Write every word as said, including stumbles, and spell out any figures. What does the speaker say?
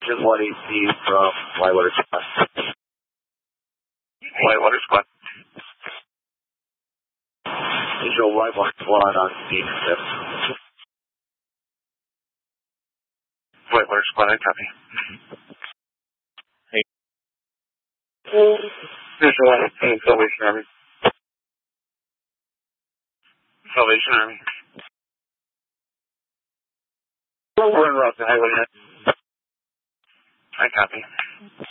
Engine one E C from Whitewater Squad. Whitewater Squad. Visual Whitewater Squad on scene. Whitewater Squad, I copy. Hey. Visual one, Salvation Army. Salvation Army. We're en route to Highway nine. I copy.